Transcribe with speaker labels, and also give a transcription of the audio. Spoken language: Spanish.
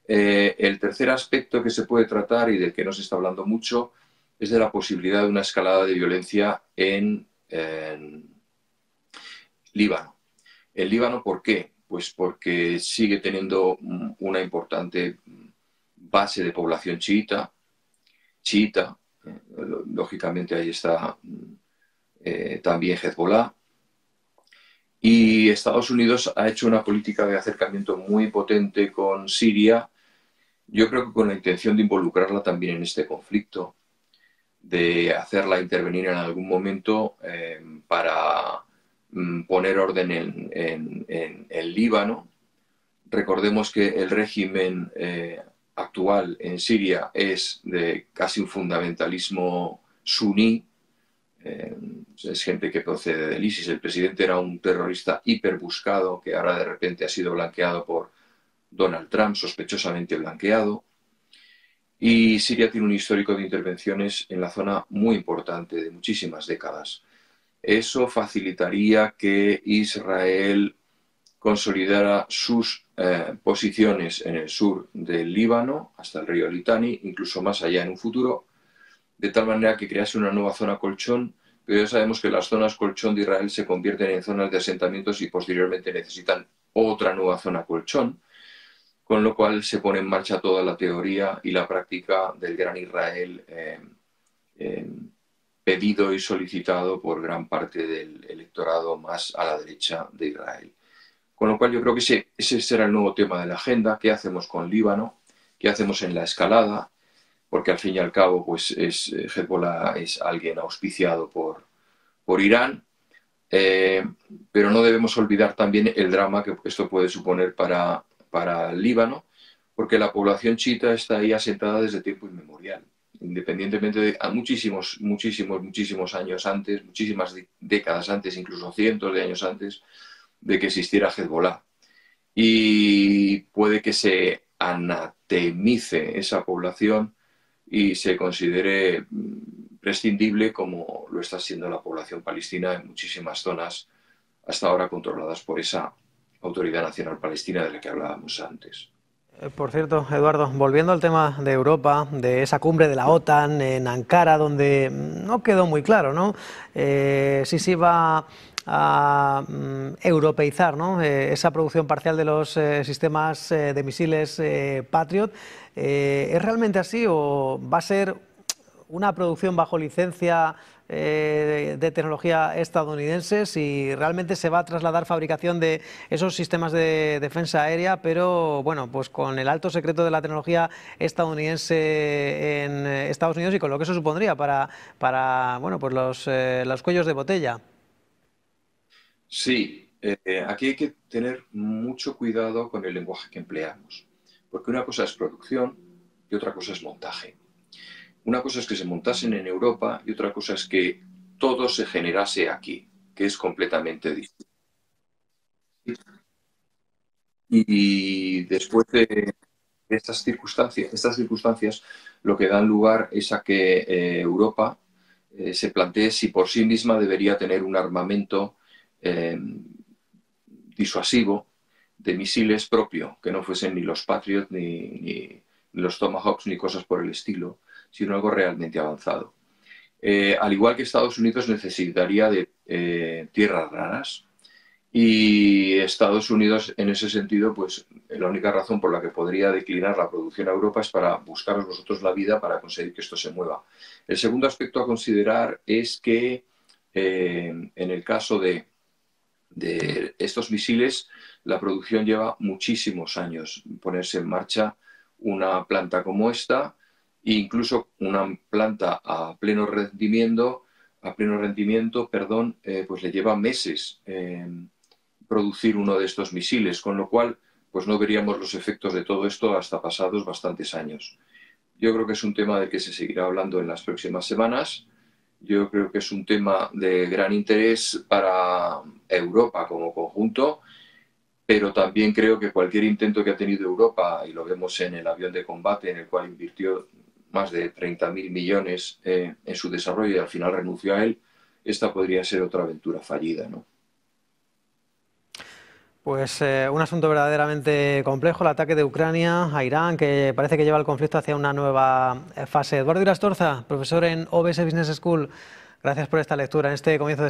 Speaker 1: El tercer aspecto que se puede tratar y del que no se está hablando mucho es de la posibilidad de una escalada de violencia en Líbano. ¿El Líbano por qué? Pues porque sigue teniendo una importante base de población chiita, lógicamente ahí está también Hezbollah, y Estados Unidos ha hecho una política de acercamiento muy potente con Siria, yo creo que con la intención de involucrarla también en este conflicto, de hacerla intervenir en algún momento para poner orden en Líbano. Recordemos que el régimen actual en Siria es de casi un fundamentalismo suní, es gente que procede del ISIS. El presidente era un terrorista hiperbuscado que ahora de repente ha sido blanqueado por Donald Trump, sospechosamente blanqueado. Y Siria tiene un histórico de intervenciones en la zona muy importante, de muchísimas décadas. Eso facilitaría que Israel consolidara sus posiciones en el sur del Líbano, hasta el río Litani, incluso más allá en un futuro, de tal manera que crease una nueva zona colchón, pero ya sabemos que las zonas colchón de Israel se convierten en zonas de asentamientos y posteriormente necesitan otra nueva zona colchón, con lo cual se pone en marcha toda la teoría y la práctica del Gran Israel eh, pedido y solicitado por gran parte del electorado más a la derecha de Israel. Con lo cual yo creo que ese será el nuevo tema de la agenda. ¿Qué hacemos con Líbano? ¿Qué hacemos en la escalada? Porque al fin y al cabo pues Hezbollah es alguien auspiciado por Irán. Pero no debemos olvidar también el drama que esto puede suponer para el Líbano, porque la población chiita está ahí asentada desde tiempo inmemorial, independientemente de a muchísimos años antes, muchísimas décadas antes, incluso cientos de años antes de que existiera Hezbollah. Y puede que se anatemice esa población y se considere prescindible como lo está siendo la población palestina en muchísimas zonas hasta ahora controladas por esa Autoridad Nacional Palestina de la que hablábamos antes.
Speaker 2: Por cierto, Eduardo, volviendo al tema de Europa, de esa cumbre de la OTAN en Ankara, donde no quedó muy claro, ¿no? Si se iba a europeizar, ¿no? Esa producción parcial de los sistemas de misiles Patriot. ¿Es realmente así o va a ser una producción bajo licencia de tecnología estadounidense, si realmente se va a trasladar fabricación de esos sistemas de defensa aérea, pero bueno, pues con el alto secreto de la tecnología estadounidense en Estados Unidos y con lo que eso supondría para bueno, pues los cuellos de botella?
Speaker 1: Sí, aquí hay que tener mucho cuidado con el lenguaje que empleamos, porque una cosa es producción y otra cosa es montaje. Una cosa es que se montasen en Europa y otra cosa es que todo se generase aquí, que es completamente distinto. Y después de estas circunstancias lo que dan lugar es a que Europa se plantee si por sí misma debería tener un armamento eh, disuasivo de misiles propio, que no fuesen ni los Patriot, ni los Tomahawks, ni cosas por el estilo, sino algo realmente avanzado. Al igual que Estados Unidos necesitaría de tierras raras, y Estados Unidos, en ese sentido, pues la única razón por la que podría declinar la producción a Europa es para buscaros vosotros la vida para conseguir que esto se mueva. El segundo aspecto a considerar es que en el caso de estos misiles, la producción lleva muchísimos años ponerse en marcha una planta como esta, e incluso una planta a pleno rendimiento, perdón, pues le lleva meses producir uno de estos misiles, con lo cual pues no veríamos los efectos de todo esto hasta pasados bastantes años. Yo creo que es un tema del que se seguirá hablando en las próximas semanas. Yo creo que es un tema de gran interés para Europa como conjunto, pero también creo que cualquier intento que ha tenido Europa, y lo vemos en el avión de combate, en el cual invirtió más de 30.000 millones en su desarrollo y al final renunció a él, esta podría ser otra aventura fallida, ¿no?
Speaker 2: Pues un asunto verdaderamente complejo, el ataque de Ucrania a Irán, que parece que lleva el conflicto hacia una nueva fase. Eduardo Irastorza, profesor en OBS Business School, gracias por esta lectura en este comienzo de